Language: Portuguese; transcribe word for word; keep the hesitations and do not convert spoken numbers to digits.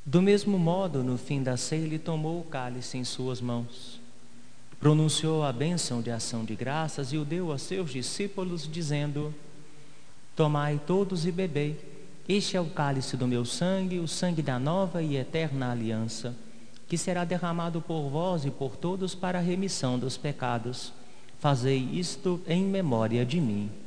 Do mesmo modo, no fim da ceia, ele tomou o cálice em suas mãos, pronunciou a bênção de ação de graças e o deu a seus discípulos, dizendo: tomai todos e bebei, este é o cálice do meu sangue, o sangue da nova e eterna aliança, que será derramado por vós e por todos para a remissão dos pecados. Fazei isto em memória de mim.